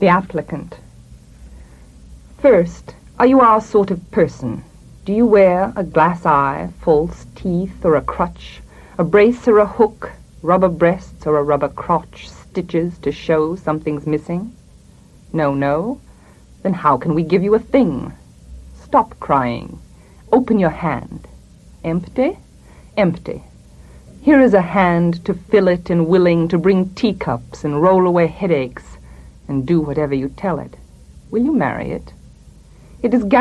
The applicant. First, are you our sort of person? Do you wear a glass eye, false teeth, or a crutch, a brace or a hook, rubber breasts or a rubber crotch, stitches to show something's missing? No, no. Then how can we give you a thing? Stop crying. Open your hand. Empty? Empty. Here is a hand to fill it and willing to bring teacups and roll away headaches and do whatever you tell it. Will you marry it? It is